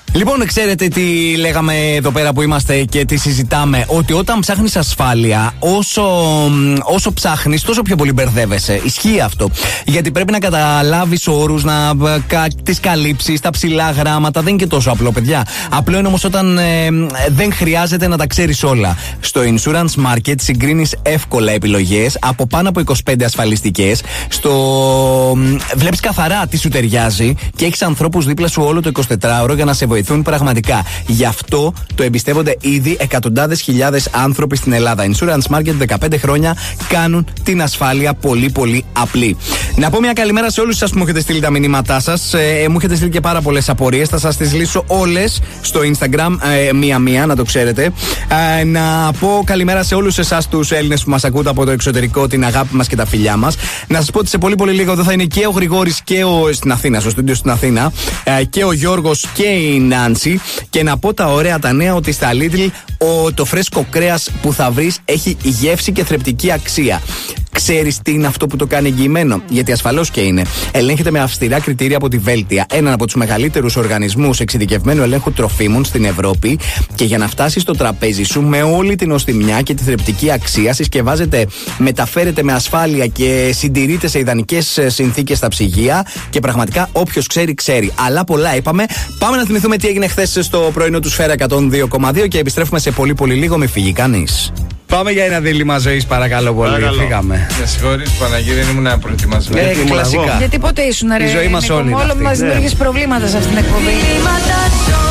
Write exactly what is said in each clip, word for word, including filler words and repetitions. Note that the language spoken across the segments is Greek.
Λοιπόν, ξέρετε τι λέγαμε εδώ πέρα που είμαστε και τι συζητάμε? Ότι όταν ψάχνεις ασφάλεια, όσο, όσο ψάχνεις, τόσο πιο πολύ μπερδεύεσαι. Ισχύει αυτό. Γιατί πρέπει να καταλάβεις όρους, να τις καλύψεις, τα ψηλά γράμματα. Δεν είναι και τόσο απλό, παιδιά. Απλό είναι όμως όταν ε, δεν χρειάζεται να τα ξέρεις όλα. Στο Insurance Market συγκρίνεις εύκολα επιλογές από πάνω από είκοσι πέντε ασφαλιστικές. Στο... Βλέπεις καθαρά τι σου ταιριάζει και έχεις ανθρώπους δίπλα σου όλο το εικοσιτετράωρο για να σε βοηθούν πραγματικά. Γι' αυτό το εμπιστεύονται ήδη εκατοντάδες χιλιάδες άνθρωποι στην Ελλάδα. Insurance Market δεκαπέντε χρόνια κάνουν την ασφάλεια πολύ πολύ απλή. Να πω μια καλημέρα σε όλους σας που μου έχετε στείλει τα μηνύματά σας. Ε, μου έχετε στείλει και πάρα πολλές απορίες. Θα σας τις λύσω όλες στο Instagram ε, μία-μία, να το ξέρετε. Ε, να πω καλημέρα σε όλους εσάς τους Έλληνες που μας ακούτε από το εξωτερικό, την αγάπη μας και τα φιλιά μας. Να σας πω ότι σε πολύ πολύ λίγο εδώ θα είναι και ο Γρηγόρης και ο στην Αθήνα, στο στούντιο στην Αθήνα, ε, και ο Γιώργος και η Νάνση. Και να πω τα ωραία τα νέα ότι στα Lidl ο, το φρέσκο κρέας που θα βρεις έχει γεύση και θρεπτική αξία. Ξέρεις τι είναι αυτό που το κάνει εγγυημένο? Γιατί ασφαλώς και είναι. Ελέγχεται με αυστηρά κριτήρια από τη Βέλτια, έναν από τους μεγαλύτερους οργανισμούς εξειδικευμένου ελέγχου τροφίμων στην Ευρώπη. Και για να φτάσει στο τραπέζι σου με όλη την οστιμιά και τη θρεπτική αξία, συσκευάζεται, μεταφέρεται με ασφάλεια και συντηρείται σε ιδανικές συνθήκες στα ψυγεία. Και πραγματικά όποιος ξέρει, ξέρει. Αλλά πολλά είπαμε. Πάμε να θυμηθούμε τι έγινε χθες στο πρωινό του Σφαίρα εκατόν δύο κόμμα δύο και επιστρέφουμε σε πολύ πολύ λίγο. Μη φύγει κανείς. Πάμε για ένα δίλημμα ζωής, παρακαλώ πολύ. Παρακαλώ. Φύγαμε. Με συγχωρείς, Παναγί, δεν ήμουν προετοιμασμένο. Ε, κλασικά. Γιατί πότε ήσουν, ρε? Η ζωή μας όλη. Όλο μας δημιουργείς προβλήματα σε αυτήν την εκπομπή. Δίλημματα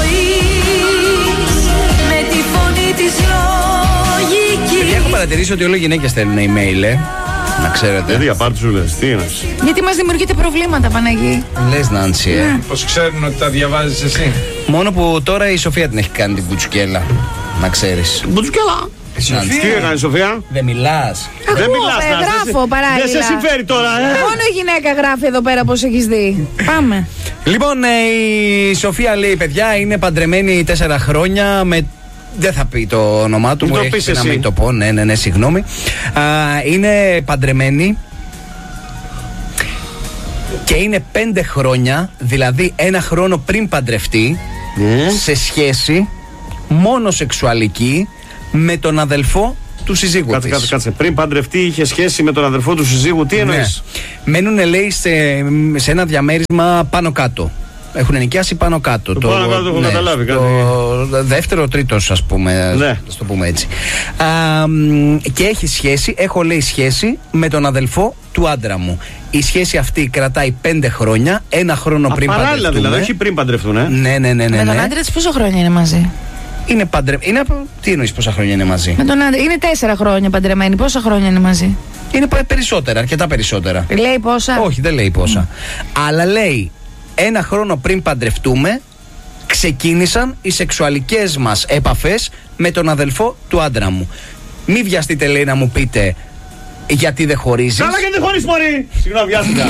ζωής, με τη φωνή της λογικής. Έχω παρατηρήσει ότι όλο οι γυναίκες στέλνουν email, ε. Να ξέρετε. Γιατί απάρτης σου λες, τι είναι? Γιατί μας δημιουργείτε προβλήματα, Παναγί. Λες, Νάνση, ε. Πώς ξέρουν ότι τα διαβάζεις εσύ? Μόνο που τώρα η Σοφία την έχει κάνει την μπουτσουκέλα. Να ξέρεις. Μπουτσουκέλα. Τι έκανε η Σοφία? Δεν μιλάς. Ακούω, Δεν μιλάς, ε, γράφω παράλληλα. Δεν σε συμφέρει τώρα, ε. Μόνο η γυναίκα γράφει εδώ πέρα, πώς έχεις δει. Πάμε. Λοιπόν, ε, η Σοφία λέει, παιδιά, είναι παντρεμένη τέσσερα χρόνια με. Δεν θα πει το όνομά του, Μην μου το έχει πεις πει να εσύ. μην το πω. Ναι, ναι, ναι, συγγνώμη. Α, είναι παντρεμένη και είναι πέντε χρόνια, δηλαδή ένα χρόνο πριν παντρευτεί, Ναι. σε σχέση μόνο σεξουαλική με τον αδελφό του συζύγου Κάτσε, της. κάτσε, κάτσε. Πριν παντρευτεί, είχε σχέση με τον αδερφό του συζύγου. Τι εννοείς? Ναι. Μένουνε, λέει, σε, σε ένα διαμέρισμα πάνω κάτω. Έχουν ενοικιάσει πάνω κάτω. Το πάνω κάτω το έχω καταλάβει, Το δεύτερο, τρίτο, ας πούμε. Ναι. Ας το πούμε έτσι. Α, μ, και έχει σχέση, έχω λέει σχέση με τον αδελφό του άντρα μου. Η σχέση αυτή κρατάει πέντε χρόνια, ένα χρόνο Α, πριν παράλληλα παντρευτούμε. δηλαδή, όχι πριν παντρευτούν, ε. Ναι, ναι, ναι, ναι, Με τον ναι. άντρα της πόσο χρόνια είναι μαζί? Είναι παντρε... είναι... από- Τι εννοείς πόσα χρόνια είναι μαζί? Με τον άντρα. Είναι τέσσερα χρόνια παντρεμένοι. Πόσα χρόνια είναι μαζί? Είναι πα- περισσότερα, αρκετά περισσότερα. Λέει πόσα? Όχι, δεν λέει πόσα. Αλλά λέει, ένα χρόνο πριν παντρευτούμε, ξεκίνησαν οι σεξουαλικές μας επαφές με τον αδελφό του άντρα μου. Μη βιαστείτε, λέει, να μου πείτε γιατί δεν χωρίζεις. Καλά και δεν χωρίς, μωρή! Συγγνώμη, βιάστηκα.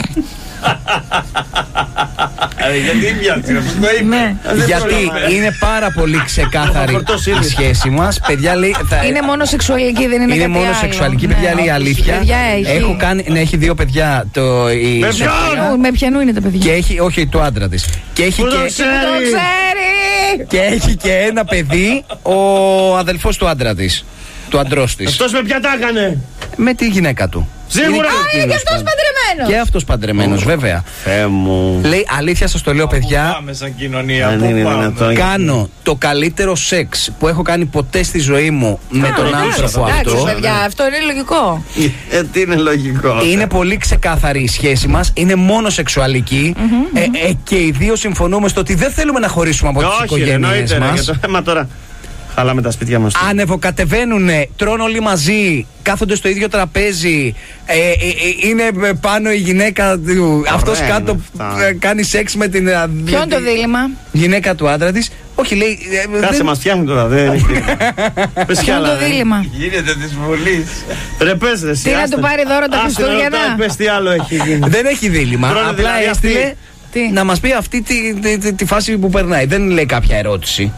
Ε, Γιατί βιάστηκα, πώς το είπε? Ναι. Γιατί είναι πάρα πολύ ξεκάθαρη η σχέση μας. Παιδιά, λέει, θα... Είναι μόνο σεξουαλική, δεν είναι, είναι κάτι μόνο άλλο. σεξουαλική, Ναι. παιδιά, λέει η αλήθεια. Παιδιά έχει. Έχω κάνει, ναι, έχει δύο παιδιά. Το, η Με Σοφία, ποιον? Με ποιανού είναι τα παιδιά? και έχει, όχι, το άντρα της. Και έχει Πού το και, ξέρει? Το ξέρει! και έχει και ένα παιδί, ο αδελφός του άντρα της. Του αντρός της. Αυτός με ποια τα έκανε? Με τη γυναίκα του. Σίγουρα. Είναι Α, είναι εκείνος και αυτός πάντων. παντρεμένος. Και αυτός παντρεμένος, βέβαια. Θεέ μου. Λέει, αλήθεια σας το λέω, παιδιά. Πάμε σαν κοινωνία. Δεν πού είναι πάμε? δυνατόν. Κάνω το καλύτερο σεξ που έχω κάνει ποτέ στη ζωή μου με τον άνθρωπο Εντάξει, αυτό. παιδιά, αυτό είναι λογικό. Ε, τι είναι λογικό? Είναι πολύ ξεκάθαρη η σχέση μας. Είναι μόνο σεξουαλική. Ε, ε, και οι δύο συμφωνούμε στο ότι δεν θέλουμε να χωρίσουμε από τις Όχι, ρε, οικογένειες εννοείται, ρε, μας. για το θέμα τώρα. Χαλάμε τα σπίτια μας. Ανεβοκατεβαίνουνε, τρώνε όλοι μαζί, κάθονται στο ίδιο τραπέζι. Ε, ε, ε, είναι πάνω η γυναίκα του. Αυτός είναι κάτω αυτά. ε, κάνει σεξ με την ε, Ποιο είναι το δίλημμα? γυναίκα του άντρα της. Όχι, λέει. ε, Κάτσε, δεν- μας φτιάχνει τώρα, δεν έχει τίποτα. Πες κι Ποιο είναι άλλα, το ρε. δίλημμα? Γίνεται της Βουλής. Ρε πες ρε, εσύ, Τι να άστε. του πάρει δώρο τα Άστε, Χριστούγεννα? ρωτάει, πες τι άλλο έχει γίνει. Δεν έχει δίλημμα. Τρώνε Απλά δηλαδή έστειλε αυτή. Τι? να μας πει αυτή τη, τη, τη- τη φάση που περνάει. Δεν λέει κάποια ερώτηση.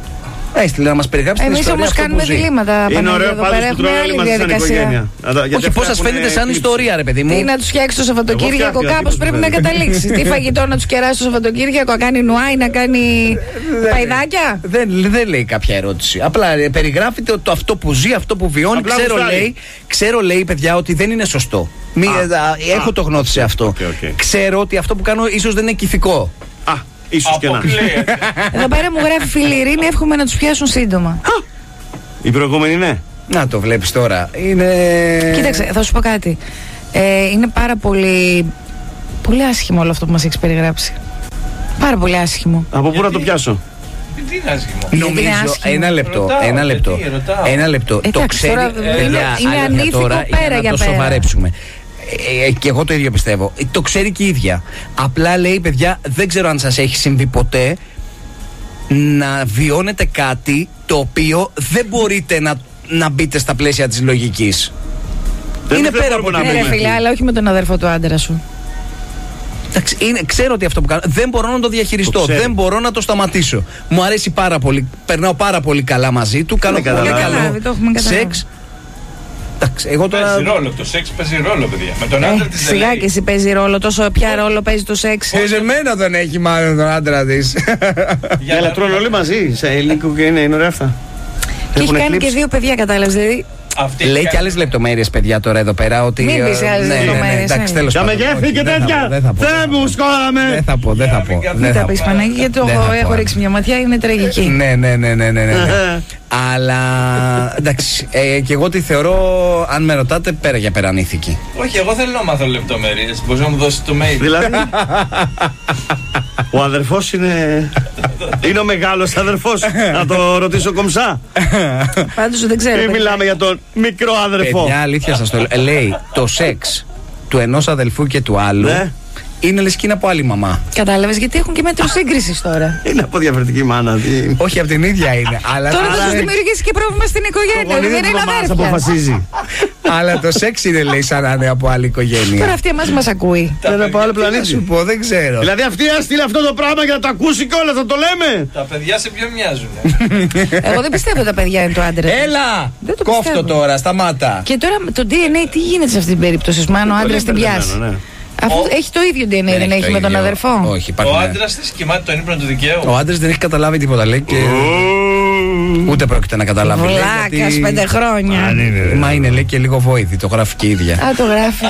Έστειλε να μας περιγράψει την Εμείς ιστορία. όμως αυτό κάνουμε που ζει. δηλήματα. Είναι Παναγία, ωραίο εδώ πάντως πέρα που έχουμε τρώει άλλη όλοι μαζί σαν διαδικασία. οικογένεια. Όχι, πώς σας φαίνεται σαν ιστορία, ρε παιδί μου. Τι να τους φτιάξει το Σαββατοκύριακο, φτιάχνω, κάπως τι πρέπει μου να φαίνεται. καταλήξει. Τι φαγητό να τους κεράσει το Σαββατοκύριακο, να κάνει νουάι, να κάνει παϊδάκια. Δεν, δεν λέει κάποια ερώτηση. Απλά ε, περιγράφεται ότι το αυτό που ζει, αυτό που βιώνει. Απλά Ξέρω γουστάρει. λέει, ξέρω, λέει, παιδιά, ότι δεν είναι σωστό. Μη, Α, ε, α, έχω α, το γνώθι σε αυτό. οκ, οκ. Ξέρω ότι αυτό που κάνω ίσως δεν είναι ηθικό. Α, ίσως και να. Αποκλείεται. Εδώ πέρα μου γράφει φίλη Ειρήνη, εύχομαι να τους πιάσουν σύντομα. Η προηγούμενη ναι. Να το βλέπεις τώρα. Είναι. Κοίταξε, θα σου πω κάτι. Ε, είναι πάρα πολύ. Πολύ άσχημο όλο αυτό που μας έχεις περιγράψει. Πάρα πολύ άσχημο. Από πού να το πιάσω. Τι είναι άσχημο. είναι Νομίζω. άσχημο. Ένα λεπτό. Ρωτάω, ένα λεπτό. γιατί, ρωτάω. Ένα λεπτό. Το Εντάξει, ξέρει. τώρα, παιδιά, είναι- είναι αλήθεια ανήθικο τώρα, πέρα για να για το πέρα. σοβαρέψουμε. Ε, ε, και εγώ το ίδιο πιστεύω. Ε, Το ξέρει και η ίδια. Απλά λέει, παιδιά, δεν ξέρω αν σας έχει συμβεί ποτέ να βιώνετε κάτι το οποίο δεν μπορείτε να, να μπείτε στα πλαίσια της λογικής. Δεν- Είναι δεν πέρα μπορούμε από να Ναι, ρε πούμε. φίλε, αλλά όχι με τον αδερφό του άντρα σου. Εντάξει, είναι, ξέρω ότι αυτό που κάνω δεν μπορώ να το διαχειριστώ. Το ξέρει. Δεν μπορώ να το σταματήσω. Μου αρέσει πάρα πολύ. Περνάω πάρα πολύ καλά μαζί του. Κάνω Δεν πολύ καταλάβει. καλό Το έχουμε καταλάβει. σεξ. Εντάξει, εγώ τώρα. Παίζει ρόλο, το σεξ παίζει ρόλο, παιδιά. Με τον Ε, άντρα της δεν σιγά λέει. και εσύ παίζει ρόλο, τόσο ποια ρόλο παίζει το σεξ. Ε, σε μένα τον έχει μάλλον τον άντρα τη. Για Αλλά να- τρώνε όλοι μαζί. Σε ελληνικό και είναι, είναι ωραία αυτά. Και έχει Έχουν κάνει και εκλείψει. δύο παιδιά, κατάλαβε. Δηλαδή, Αυτή Λέει κάνει- και άλλε λεπτομέρειε, παιδιά, τώρα εδώ πέρα. Ότι, Μην πεις ε, άλλες ναι, ναι, ναι, λεπτομέρειες, εντάξει, ναι. τέλος Για πάντων, μεγέθη όχι, και δεν θα τέτοια. πω, δεν θα πω, Θεέ μου, Δεν σκόραμε. θα πω, δεν θα πω. Μην δεν μην θα τα πω. πει Παναγία, γιατί το Δεν έχω, θα πω. έχω ρίξει μια ματιά, είναι τραγική. Ναι, ναι, ναι, ναι, ναι, ναι. Αλλά εντάξει, ε, και εγώ τη θεωρώ, αν με ρωτάτε, πέρα για πέρα ανήθικη. Όχι, εγώ θέλω να μάθω λεπτομέρειες. Μπορείς να μου δώσεις το mail. Δηλαδή. Ο αδερφός είναι. Είναι ο μεγάλος αδερφός. Να το ρωτήσω κομψά. Πάντως δεν ξέρω. Ή παιδιά. μιλάμε για τον μικρό αδερφό. Παιδιά, αλήθεια σας το λέω. Ε, Λέει το σεξ του ενός αδελφού και του άλλου Ναι. είναι λες και είναι από άλλη μαμά. Κατάλαβες, γιατί έχουν και μέτρο σύγκριση τώρα. Είναι από διαφορετική μάνα. τι- Όχι, από την ίδια είναι. Αλλά Τώρα το θα σου σεξ- δημιουργήσει και πρόβλημα στην Το οικογένεια. γονίδι Δεν της είναι μαμάς αδέρφια. αποφασίζει. αλλά το σεξ είναι, λέει, σαν να είναι από άλλη Τώρα οικογένεια. αυτή εμάς μας ακούει. Δεν είναι από άλλο Τι να σου πλανήτη. πω, δεν ξέρω. Δηλαδή αυτή έστειλε αυτό το πράγμα για να το ακούσει κιόλας, θα το λέμε. Τα παιδιά σε ποιο μοιάζουν. Εγώ δεν πιστεύω τα παιδιά είναι το άντρα. Έλα! Δεν το Κόφτο πιστεύω. τώρα, σταμάτα. Και τώρα το ντι εν έι τι γίνεται σε αυτή την περίπτωση, αν ο άντρα την πιάσει. Ναι. Αφού Ο- έχει το ίδιο ντι εν έι, δεν το έχει με τον ίδιο. αδερφό. Όχι, υπάρχει. Ο ναι. άντρας της κοιμάται τον ύπνο του δικαίου. Ο άντρας δεν έχει καταλάβει τίποτα, λέει, και ούτε πρόκειται να καταλάβει. λέει, Βλάκα γιατί- πέντε χρόνια. Μα είναι, λέει, και λίγο βόηθη, το γράφει και η ίδια. Α, το γράφει.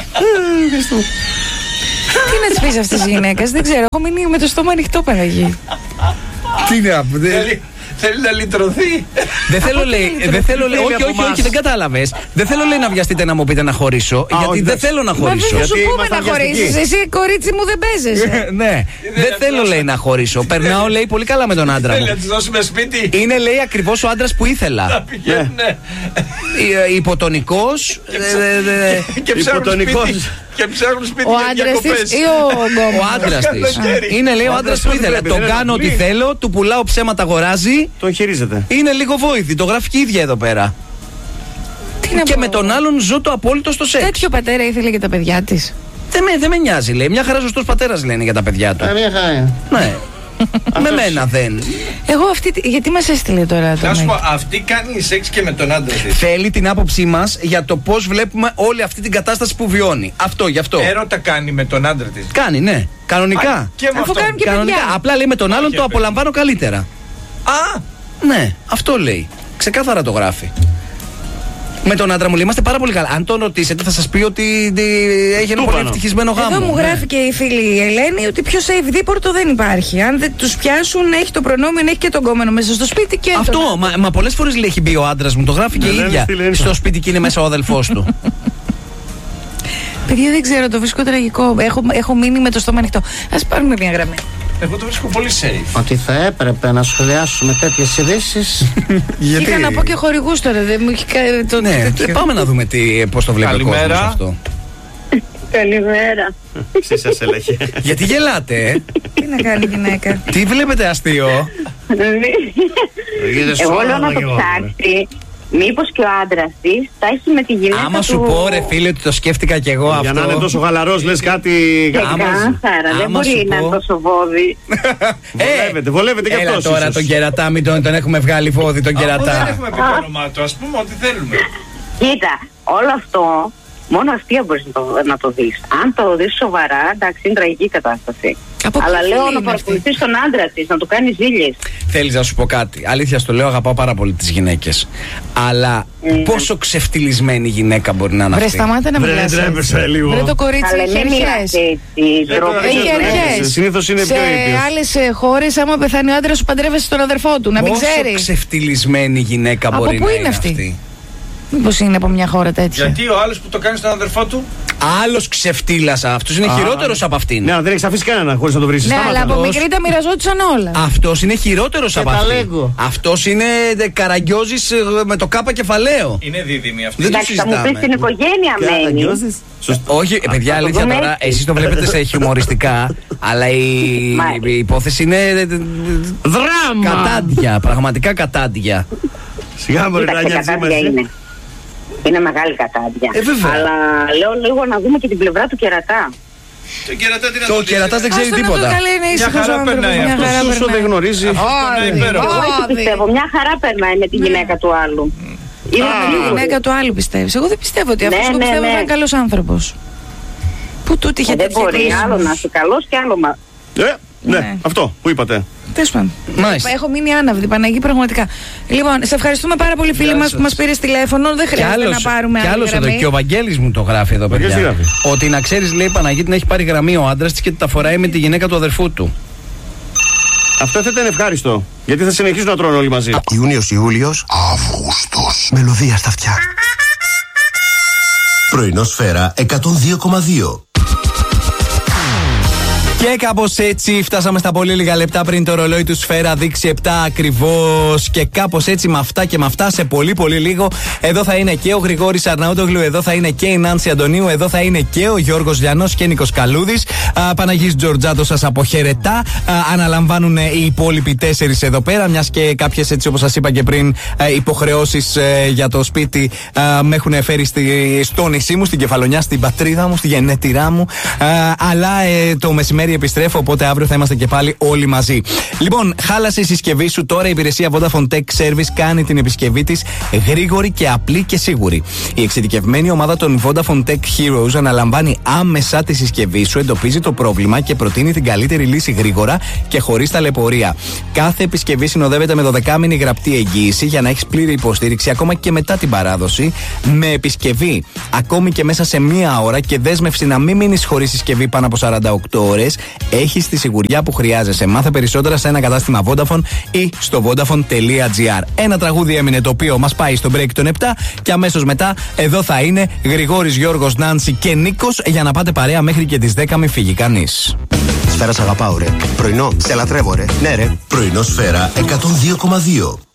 Τι να τη πει αυτή τη γυναίκα, δεν ξέρω. Έχω μείνει με το στόμα ανοιχτό, Παναγί. Τι είναι αυτό, δεν- Θέλει, θέλει να λυτρωθεί. Δεν θέλω, λέει, δεν θέλω, λέει, Φίλοι όχι, από όχι, εμάς. όχι, δεν κατάλαβε. Δεν θέλω, λέει, να βιαστείτε να μου πείτε να χωρίσω, γιατί όχι, δεν εντάξει. θέλω να Μα δεν χωρίσω. θα σου Γιατί πούμε ήμασταν να χωρίσει. βιαστικοί. Εσύ, κορίτσι μου, δεν παίζεσαι. Ναι, δεν θέλω, λέει, να χωρίσω. Περνάω, λέει, πολύ καλά με τον άντρα Θέλει να μου. της δώσουμε σπίτι. Είναι, λέει, ακριβώ ο άντρα που Να ήθελα. πηγαίνουνε. Υποτονικό. Και ψάχνουν Υποτονικός. σπίτι. Και ψάχνουν σπίτι Ο για άντρα τη διακοπές. ή ο Ο γκόμενο. άντρα τη. Καλοκαίρι. Είναι, λέει, ο Ο άντρα άντρας που ό,τι ήθελα. πρέπει, Τον δεν κάνω ό,τι ενοχλεί. θέλω, του πουλάω ψέματα, αγοράζει. Τον χειρίζεται. Είναι λίγο βόηθη. Το γράφει και η ίδια εδώ πέρα. Τι να Και πω. με τον άλλον ζω το απόλυτο στο σεξ. Τέτοιο πατέρα ήθελε για τα παιδιά τη. Δεν με, δεν με νοιάζει, λέει. Μια χαρά σωστό πατέρα λένε για τα παιδιά του. Μια χαρά. Ναι. Με μένα δεν. Εγώ αυτή. τη- Γιατί μα έστειλε τώρα το Να σου mail? πω, αυτή κάνει σεξ και με τον άντρα της. Θέλει την άποψή μα για το πώ βλέπουμε όλη αυτή την κατάσταση που βιώνει. Αυτό, γι' αυτό. Έρωτα κάνει με τον άντρα της. Κάνει, ναι. Κανονικά. Α, Και με Αφού αυτό. κάνουν και Κανονικά. παιδιά. Απλά λέει με τον άλλον Όχι, το παιδί. απολαμβάνω καλύτερα. Α, Ναι, αυτό λέει. Ξεκάθαρα το γράφει. Με τον άντρα μου λέει είμαστε πάρα πολύ καλά. Αν τον ρωτήσετε, θα σα πει ότι τι, έχει ένα Του πολύ πάνω. ευτυχισμένο γάμο. Εδώ μου Ναι. γράφει και η φίλη η Ελένη ότι πιο safe δίπορτο δεν υπάρχει. Αν δεν του πιάσουν, έχει το προνόμιο να έχει και τον κόμενο μέσα στο σπίτι και τον- Αυτό, μα, μα πολλέ φορέ λέει έχει μπει ο άντρα μου, το γράφει και Ναι, η λένε ίδια. στη λένε. Στο σπίτι και είναι μέσα ο αδελφό του. Παιδιά, δεν ξέρω, το βρίσκω τραγικό. Έχω, έχω μείνει με το στόμα ανοιχτό. Α πάρουμε μια γραμμή. εγώ το βρίσκω πολύ safe. Ότι θα έπρεπε να σχολιάσουμε τέτοιες ειδήσεις. Είχα να πω και χορηγού τώρα, δεν μου έχει κάνει το Ναι, τέτοιο. πάμε να δούμε πώ το βλέπει ο Καλημέρα. κόσμος αυτό. Καλημέρα. Εσύ σας έλεγε. Γιατί γελάτε, ε? Τι να κάνει η γυναίκα. Τι βλέπετε αστείο? Εγώ λέω να το ψάξει. μήπως και ο άντρας της τα έχει με τη γυναίκα Άμα του. σου πω, ρε φίλε, ότι το σκέφτηκα κι εγώ Για αυτό. να είναι τόσο χαλαρός, λες κάτι. Ξεκάθαρα, δεν άμα μπορεί σου να είναι πω- τόσο βόδι. Βολεύεται, βολεύεται και Έλα αυτός. τώρα ίσως. τον κερατά, μην τον, τον έχουμε βγάλει φόδι τον Αφού δεν κερατά. έχουμε πει το όνομά του, ας πούμε ό,τι θέλουμε. Κοίτα, όλο αυτό μόνο αστεία μπορείς να το, να το δεις. Αν το δεις σοβαρά, εντάξει, είναι τραγική κατάσταση. Από Αλλά ποια λέω φίλη να είναι παρακολουθείς τον άντρα της, να του κάνει ζήλιες. Θέλεις να σου πω κάτι. Αλήθεια στο λέω, αγαπάω πάρα πολύ τις γυναίκες. Αλλά Mm. πόσο ξεφτυλισμένη γυναίκα μπορεί να είναι Βρε, αυτή. σταμάτα να Βρε, μιλάς ντρέπεσαι έτσι. λίγο. Βρε, το κορίτσι Αλλά έχει μην μιλάτε αρχές. έτσι, ντροπή. Έχει Έχει αρχές. αρχές. Συνήθως είναι Σε πιο ήπιος. άλλες ε, χώρες, άμα πεθάνει ο άντρας σου, παντρεύεσαι τον αδερφό του, να μην Πόσο ξέρει. ξεφτυλισμένη γυναίκα Από μπορεί πού να είναι είναι αυτή? αυτή. Μήπως είναι από μια χώρα τέτοια. Γιατί ο άλλος που το κάνει στον αδερφό του. Άλλος ξεφτύλασα. Αυτός είναι Α. χειρότερος από αυτήν. Ναι, αλλά δεν έχεις αφήσει κανένα χωρίς να το βρεις. Ναι, Σταμάτα. αλλά από αυτός. μικρή τα μοιραζόντουσαν όλα. Αυτός είναι χειρότερος από τα αυτήν. λέγω. Αυτός είναι ε, καραγκιόζης ε, με το κάπα κεφαλαίο. Είναι δίδυμη αυτή. Δεν το Εντάξει, θα μου συζητάμε. πεις την οικογένεια μένει. Καραγκιόζης. Σωστό. Όχι, ε, παιδιά, το αλήθεια δούμε τώρα, έτσι. εσείς το βλέπετε σε χιουμοριστικά, αλλά η, Μάλιστα. η υπόθεση είναι ε, ε, Δράμα! κατάντια, πραγματικά κατάντια. Σιγά μωρέ να Κοίταξε, νοιάζει κατάδια μας. είναι. Είναι μεγάλη κατάδια. Ε, βέβαια. Αλλά λέω λίγο να δούμε και την πλευρά του κερατά. Το κερατά τι να Το το δεις. κερατάς δεν ξέρει Άστο να το τίποτα. καλεί, είναι Μια ήσυχος χαρά ο άνθρωπος, περνάει μια αυτός. χαρά Όσο δεν περνάει. γνωρίζει. είναι υπέροχο. Εγώ έτσι Άδει. πιστεύω, μια χαρά περνάει με τη γυναίκα του άλλου. Είμαι Η σίγουρη. γυναίκα του άλλου πιστεύεις. Εγώ δεν πιστεύω ότι Ναι, αυτός, εγώ ναι, πιστεύω ότι ναι. είναι καλός άνθρωπος. Πού τούτη είχε Ε, Δεν τέτοια μπορεί εικόνα. άλλο να είσαι καλός και άλλο μα. Ε, ναι, Ναι. αυτό που είπατε. Τέλος πάντων. Μάλιστα. Έχω μείνει άναυδη, Παναγή, πραγματικά. Λοιπόν, σε ευχαριστούμε πάρα πολύ, φίλοι Γεια μας σας. που μας πήρε τηλέφωνο. Δεν Κι χρειάζεται άλλος, να πάρουμε κι άλλη άλλος εδώ, γραμμή. και ο Βαγγέλης μου το γράφει εδώ, Βαγγέλης παιδιά. τι γράφει? Ότι να ξέρεις, λέει, η Παναγίτη να έχει πάρει γραμμή ο άντρας της και τα φοράει με τη γυναίκα του αδερφού του. Αυτό θα ήταν ευχάριστο. Γιατί θα συνεχίσουν να τρώνε όλοι μαζί. Ιούνιος, Ιούλιος, Αύγουστος. Μελωδία στα αυτιά. Πρωινόσφαιρα εκατόν δύο κόμμα δύο. Και κάπως έτσι φτάσαμε στα πολύ λίγα λεπτά πριν το ρολόι του Σφαίρα δείξει επτά ακριβώς. Και κάπως έτσι με αυτά και με αυτά σε πολύ πολύ λίγο. Εδώ θα είναι και ο Γρηγόρης Αρναούτογλου, εδώ θα είναι και η Νάνση Αντωνίου, εδώ θα είναι και ο Γιώργος Λιανός και Νίκος Καλούδης. Α, Παναγής Τζορτζάτος σας αποχαιρετά. Α, αναλαμβάνουν οι υπόλοιποι τέσσερις εδώ πέρα, μιας και κάποιες, έτσι όπως σας είπα και πριν, υποχρεώσεις για το σπίτι α, με έχουν φέρει στη, στο νησί μου, στην Κεφαλονιά, στην πατρίδα μου, στη γενέτειρά μου. Α, αλλά ε, το μεσημέρι επιστρέφω, οπότε αύριο θα είμαστε και πάλι όλοι μαζί. Λοιπόν, χάλασε η συσκευή σου. Τώρα η υπηρεσία Vodafone Tech Service κάνει την επισκευή της γρήγορη και απλή και σίγουρη. Η εξειδικευμένη ομάδα των Vodafone Tech Heroes αναλαμβάνει άμεσα τη συσκευή σου, εντοπίζει το πρόβλημα και προτείνει την καλύτερη λύση γρήγορα και χωρίς ταλαιπωρία. Κάθε επισκευή συνοδεύεται με δωδεκάμηνη γραπτή εγγύηση για να έχεις πλήρη υποστήριξη ακόμα και μετά την παράδοση. Με επισκευή ακόμη και μέσα σε μία ώρα και δέσμευση να μην μείνεις χωρίς συσκευή πάνω από σαράντα οκτώ ώρες, έχεις τη σιγουριά που χρειάζεσαι. Μάθε περισσότερα σε ένα κατάστημα Vodafone ή στο vodafone τελεία gr. Ένα τραγούδι έμεινε το οποίο μας πάει στο break των επτά και αμέσως μετά εδώ θα είναι Γρηγόρης, Γιώργος, Νάνση και Νίκος για να πάτε παρέα μέχρι και τις δέκα, μην φύγει κανείς. Σφαίρα σ' αγαπάω ρε. Πρωινό, σε λατρεύω ρε. Ναι ρε. Πρωινόσφαιρα εκατόν δύο κόμμα δύο.